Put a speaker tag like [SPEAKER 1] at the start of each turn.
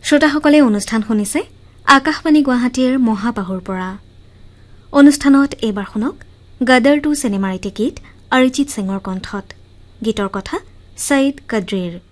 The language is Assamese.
[SPEAKER 1] শ্ৰোতাসকলে অনুষ্ঠান শুনিছে আকাশবাণী গুৱাহাটীৰ মহাবাহুৰ পৰা অনুষ্ঠানত এইবাৰ শুনক গদৰ 2 চিনেমাৰ এটি গীত অৰিজিৎ সিঙৰ কণ্ঠত গীতৰ কথা সঈদ কদ্ৰীৰ